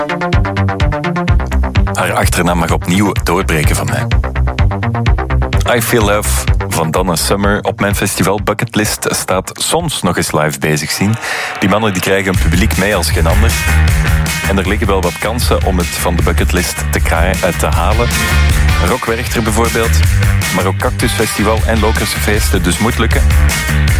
Haar achternaam mag opnieuw doorbreken van mij. I Feel Love van Donna Summer op mijn festival Bucketlist staat soms nog eens live bezig zien. Die mannen die krijgen een publiek mee als geen ander. En er liggen wel wat kansen om het van de bucketlist te halen. Rock Werchter bijvoorbeeld, maar ook Cactus Festival en Lokerse feesten, dus moet lukken.